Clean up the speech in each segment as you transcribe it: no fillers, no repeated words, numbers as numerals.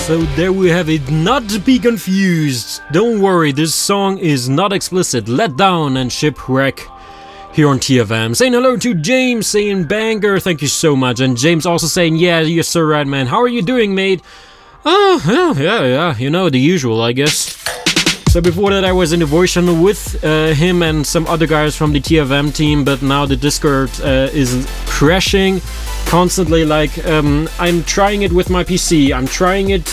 So there we have it, not to be confused. Don't worry, this song is not explicit. Let Down and Shipwreck here on TFM. Saying hello to James, saying banger, thank you so much. And James also saying, yeah, yes sir, Radman. How are you doing, mate? Oh, yeah, you know, the usual, I guess. So before that I was in the voice channel with him and some other guys from the TFM team, but now the Discord is crashing constantly. Like, I'm trying it with my PC. I'm trying it,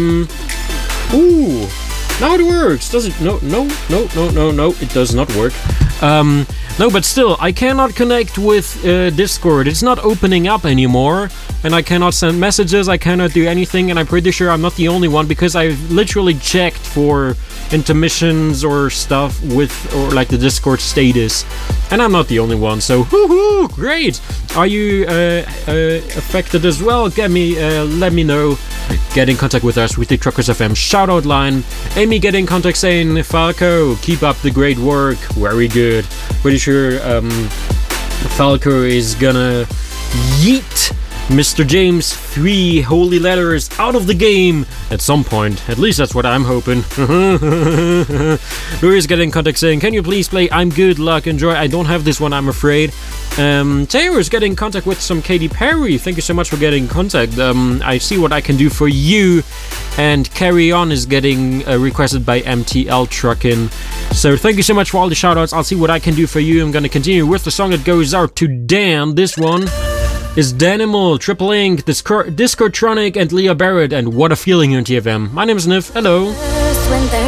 ooh, now it works. Does it? No, it does not work. No, but still, I cannot connect with Discord. It's not opening up anymore, and I cannot send messages, I cannot do anything, and I'm pretty sure I'm not the only one, because I've literally checked for intermissions or stuff with, or like the Discord status, and I'm not the only one, so woohoo, great! Are you affected as well? Let me know. Get in contact with us with the Truckers FM shoutout line. Amy get in contact saying, Falco, keep up the great work, very good. Pretty sure Falco is gonna yeet Mr. James 3 holy letters out of the game at some point. At least that's what I'm hoping. Louis getting in contact saying, can you please play I'm Good Luck Enjoy? I don't have this one, I'm afraid. Taylor's getting in contact with some Katy Perry. Thank you so much for getting in contact. I see what I can do for you. And Carry On is getting requested by MTL Truckin'. So thank you so much for all the shoutouts. I'll see what I can do for you. I'm gonna continue with the song that goes out to Dan. This one is Danimal, Triple Ink, Discotronic, and Leah Barrett, and What a Feeling on TFM. My name is Niv. Hello.